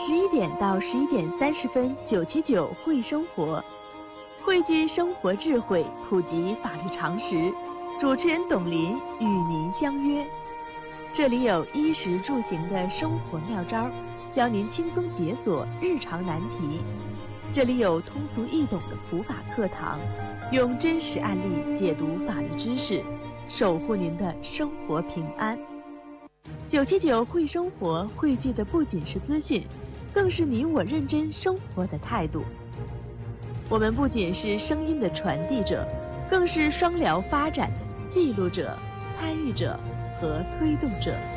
11点到11点30分，979会生活，汇聚生活智慧，普及法律常识。主持人董林与您相约，这里有衣食住行的生活妙招，教您轻松解锁日常难题。这里有通俗易懂的普法课堂，用真实案例解读法律知识，守护您的生活平安。979会生活汇聚的不仅是资讯，更是你我认真生活的态度。我们不仅是声音的传递者，更是双疗发展的记录者、参与者和推动者。